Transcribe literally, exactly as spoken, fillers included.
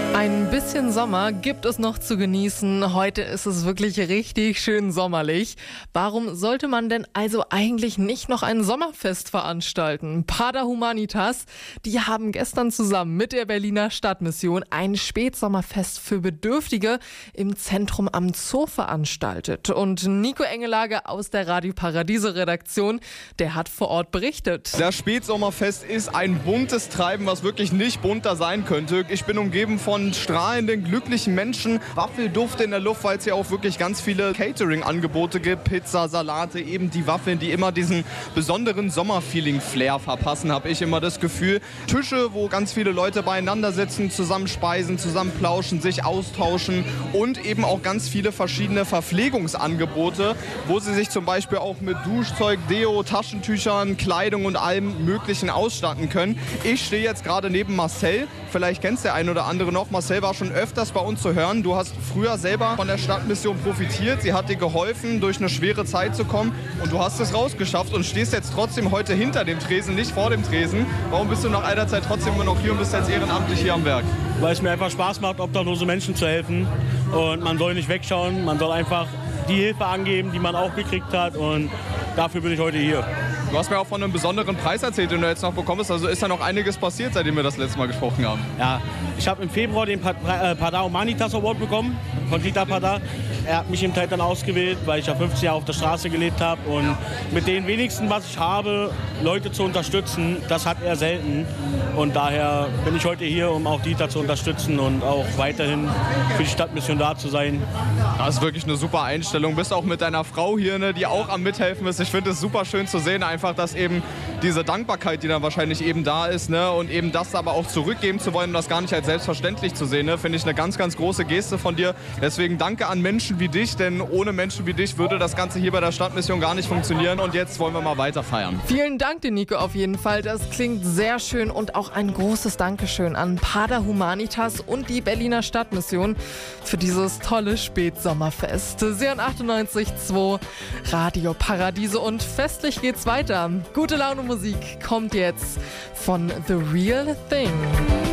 Ein bisschen Sommer gibt es noch zu genießen. Heute ist es wirklich richtig schön sommerlich. Warum sollte man denn also eigentlich nicht noch ein Sommerfest veranstalten? Pater Humanitas, die haben gestern zusammen mit der Berliner Stadtmission ein Spätsommerfest für Bedürftige im Zentrum am Zoo veranstaltet. Und Nico Engelage aus der Radio Paradiso Redaktion, der hat vor Ort berichtet. Das Spätsommerfest ist ein buntes Treiben, was wirklich nicht bunter sein könnte. Ich bin umgeben von strahlenden, glücklichen Menschen, Waffelduft in der Luft, weil es ja auch wirklich ganz viele Catering-Angebote gibt, Pizza, Salate, eben die Waffeln, die immer diesen besonderen Sommerfeeling-Flair verpassen, habe ich immer das Gefühl. Tische, wo ganz viele Leute beieinander sitzen, zusammen speisen, zusammen plauschen, sich austauschen und eben auch ganz viele verschiedene Verpflegungsangebote, wo sie sich zum Beispiel auch mit Duschzeug, Deo, Taschentüchern, Kleidung und allem Möglichen ausstatten können. Ich stehe jetzt gerade neben Marcel, vielleicht kennst der ein oder andere noch. Marcel war schon öfters bei uns zu hören. Du hast früher selber von der Stadtmission profitiert. Sie hat dir geholfen, durch eine schwere Zeit zu kommen. Und du hast es rausgeschafft und stehst jetzt trotzdem heute hinter dem Tresen, nicht vor dem Tresen. Warum bist du nach einer Zeit trotzdem immer noch hier und bist jetzt ehrenamtlich hier am Werk? Weil es mir einfach Spaß macht, obdachlose Menschen zu helfen. Und man soll nicht wegschauen. Man soll einfach die Hilfe angeben, die man auch gekriegt hat. Und dafür bin ich heute hier. Du hast mir auch von einem besonderen Preis erzählt, den du jetzt noch bekommst. Also ist da noch einiges passiert, seitdem wir das letzte Mal gesprochen haben. Ja, ich habe im Februar den Pater Humanitas Award bekommen von Dieter Pater. Er hat mich im Teil dann ausgewählt, weil ich ja fünfzehn Jahre auf der Straße gelebt habe. Und mit den wenigsten, was ich habe, Leute zu unterstützen, das hat er selten. Und daher bin ich heute hier, um auch Dieter zu unterstützen und auch weiterhin für die Stadtmission da zu sein. Das ist wirklich eine super Einstellung. Du bist auch mit deiner Frau hier, ne, die auch am Mithelfen ist. Ich finde es super schön zu sehen, einfach, dass eben diese Dankbarkeit, die dann wahrscheinlich eben da ist, ne, und eben das aber auch zurückgeben zu wollen und das gar nicht als selbstverständlich zu sehen, ne, finde ich eine ganz, ganz große Geste von dir. Deswegen danke an Menschen wie dich, denn ohne Menschen wie dich würde das Ganze hier bei der Stadtmission gar nicht funktionieren. Und jetzt wollen wir mal weiter feiern. Vielen Dank dir, Nico, auf jeden Fall. Das klingt sehr schön und auch ein großes Dankeschön an Pater Humanitas und die Berliner Stadtmission für dieses tolle Spätsommerfest. Sie hören achtundneunzig Komma zwei Radio Paradiso und festlich geht's weiter. Gute Laune Musik kommt jetzt von The Real Thing.